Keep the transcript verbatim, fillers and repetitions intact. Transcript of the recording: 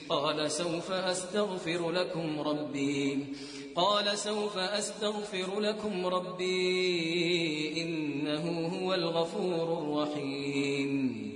قال سوف أستغفر لكم ربي قال سوف أستغفر لكم ربي إنه هو الغفور الرحيم